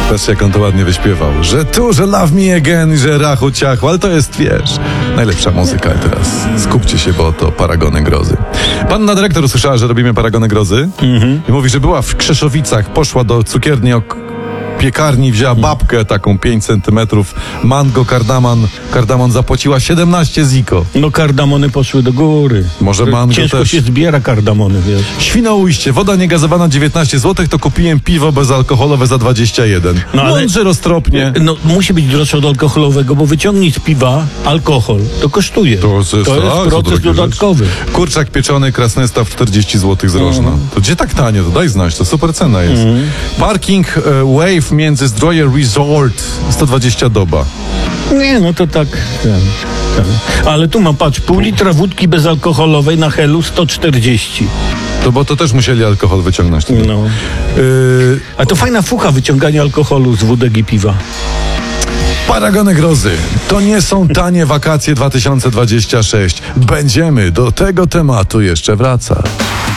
Patrz, jak on to ładnie wyśpiewał. Że love me again, że rachu ciachu, ale to jest, wiesz, najlepsza muzyka teraz. Skupcie się, bo to Paragony Grozy. Panna dyrektor usłyszała, że robimy Paragony Grozy i mówi, że była w Krzeszowicach, poszła do cukierni piekarni, wzięła babkę taką 5 centymetrów, mango, kardamon zapłaciła 17 ziko. No kardamony poszły do góry. Może mango ciężko też. się zbiera kardamony, wiesz. Świnoujście, woda niegazowana 19 zł, to kupiłem piwo bezalkoholowe za 21. No ale- Mądrze, roztropnie. No musi być droższe od alkoholowego, bo wyciągnij z piwa alkohol. To kosztuje. To jest proces drogie dodatkowy. rzeczy. Kurczak pieczony, Krasnestaw 40 zł z Rożna. To gdzie tak tanie? To daj znać, to super cena jest. Parking Wave między Zdroje Resort 120 doba. Nie, no to tak. Ale tu mam, patrz, pół litra wódki bezalkoholowej na Helu 140. To bo to też musieli alkohol wyciągnąć. No. A to fajna fucha wyciągania alkoholu z wódek i piwa. Paragony Grozy. To nie są tanie wakacje 2026. Będziemy do tego tematu jeszcze wracać.